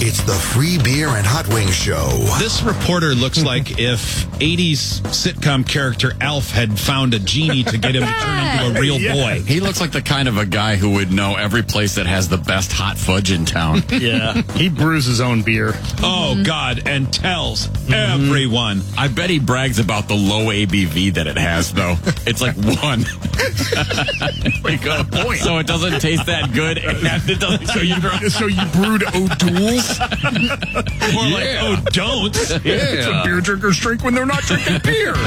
It's the Free Beer and Hot Wings Show. This reporter looks like if 80s sitcom character Alf had found a genie to get him to turn into a real boy. He looks like the kind of a guy who would know every place that has the best hot fudge in town. Yeah, he brews his own beer. Oh, God, and tells everyone. I bet he brags about the low ABV that it has, though. It's like 1. You got a point. So it doesn't taste that good. And it doesn't. So you brewed O'Doul's? More like, oh, don't. It's what beer drinkers drink when they're not drinking beer.